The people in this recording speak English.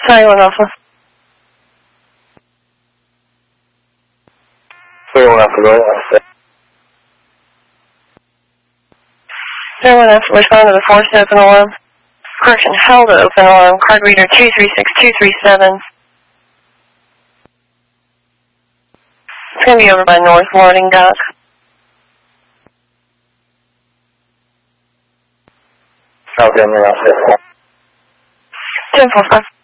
31 Alpha. 31 Alpha, go ahead. 31 Alpha, respond to the forced open alarm. Correction, held open alarm. Card reader 236237. It's going to be over by North Loading Dock. 10-4-5.